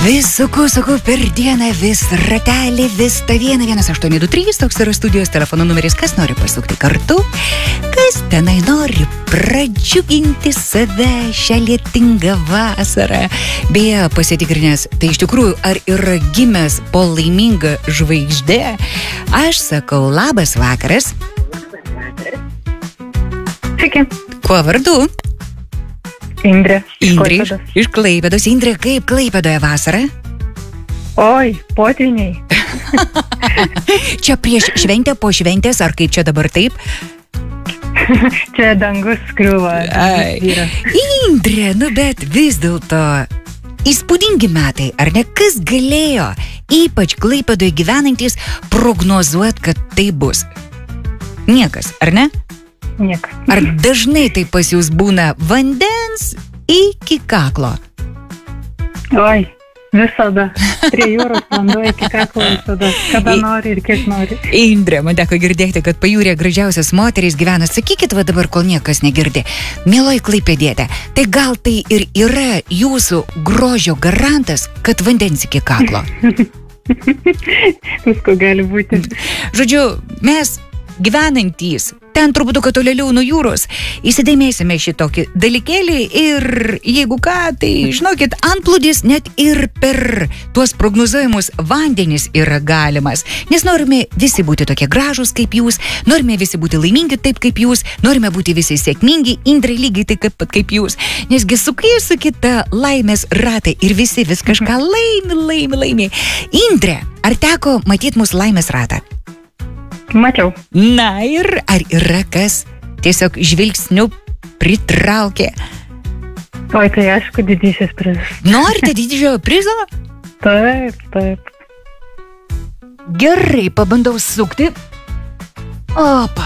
Vis suku per dieną, vis ratelį, vis tą 11823, toks yra studijos telefono numeris, kas nori pasukti kartu, kas tenai nori pradžiuginti save šią lietingą vasarą. Beje, pasitikrinęs, tai iš tikrųjų, ar yra gimęs po laimingą žvaigždę, aš sakau labas vakaras. Sveiki. Kuo vardu? Indrė. Indrė iš Klaipėdos. Indrė, kaip Klaipėdoje vasara? Oi, potviniai. Čia prieš šventę, po šventės, ar kaip čia dabar taip? Čia dangus skriuva. Indrė, bet vis dėlto įspūdingi metai, ar ne? Kas galėjo, ypač Klaipėdoje gyvenantys, prognozuoti, kad tai bus? Niekas, ar ne? Niekas. Ar dažnai tai pas jūs būna vandens iki kaklo? Oi, visada. Prie jūros vanduo iki kaklo visada. Kada nori ir kiek nori. Indrė, man teko girdėti, kad pajūrė gražiausias moterys gyvena. Sakykit va dabar, kol niekas negirdi. Mieloji Klaipėdietė, tai gal tai ir yra jūsų grožio garantas, kad vandens iki kaklo? Visko gali būti. Žodžiu, mes gyvenantys ten truputuką tolėliau nuo jūros, įsidėmėsime šitokį dalykėlį ir jeigu ką, tai žinokit, antplūdis net ir per tuos prognozuojamus vandenis yra galimas, nes norime visi būti tokie gražūs kaip jūs, norime visi būti laimingi taip kaip jūs, norime būti visi sėkmingi, Indrė lygiai taip kaip jūs, nesgi sukite laimės ratai ir visi vis kažką laimi. Indrė, ar teko matyti mūsų laimės ratą? Mačiau. Na ir ar yra kas tiesiog žvilgsniu pritraukė? Oi, tai aišku, didysis prizas. Norite didžiojo prizo? Taip. Gerai, pabandau sukti. Opa.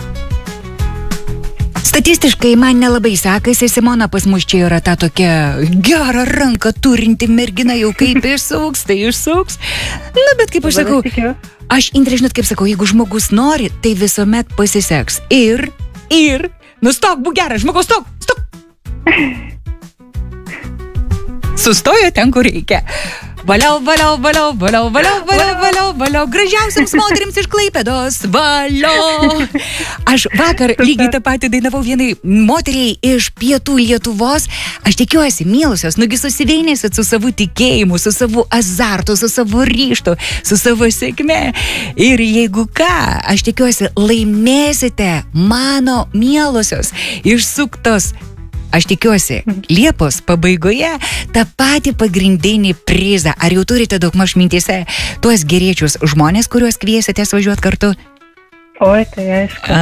Statistiškai man nelabai sekasi, Simona pas mus čia yra ta tokia gerą ranką turinti mergina, jau kaip išsuks, tai išsuks. Na, bet kaip aš sakau, aš Indrė, žinot, kaip sakau, jeigu žmogus nori, tai visuomet pasiseks. Ir, nustok, būk geras, žmogus, stok. Sustojo ten, kur reikia. Valiau, gražiausiams moterims iš Klaipėdos, valiau. Aš vakar lygiai tą patį dainavau vienai moteriai iš pietų Lietuvos. Aš tikiuosi, mielusios, nugi susiveinėsit su savo tikėjimu, su savo azartu, su savo ryžtu, su savo sėkme. Ir jeigu ką, aš tikiuosi, laimėsite mano mielusios išsuktos, aš tikiuosi, Liepos pabaigoje tą patį pagrindinį prizą. Ar jau turite daugmaž mintyse tuos geriečius žmonės, kuriuos kviesitės važiuoti kartu? Oi, tai aišku.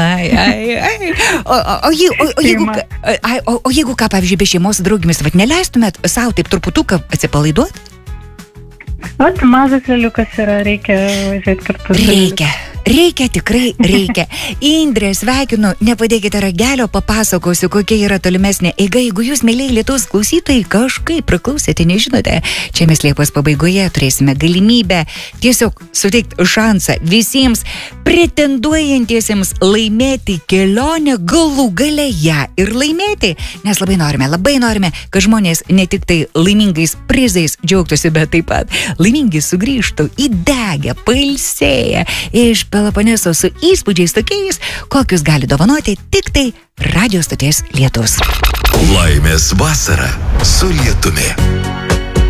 O jeigu ką, pavyzdžiui, be šeimos draugėmis, neleistumėt savo taip truputuką atsipalaiduoti? O, tai mažas lėliukas yra, reikia važiuoti kartu. Tikrai reikia. Indrė, sveikinu, nepadėkite ragelio, papasakosiu, kokia yra tolimesnė eiga. Jeigu jūs, mėlyje Lietuvos klausytojai, kažkaip priklausėte, nežinote, čia mes Liepos pabaigoje turėsime galimybę tiesiog suteikti šansą visiems pretenduojantiesiems laimėti kelionę, galų gale ją ir laimėti. Nes labai norime, kad žmonės ne tik tai laimingais prizais džiaugtųsi, bet taip pat laimingi sugrįžtų įdegę, pailsėję iš Peloponeso su įspūdžiais tokiais, kokius gali dovanoti tik tai radijo stoties Lietus. Laimės vasara su Lietumi.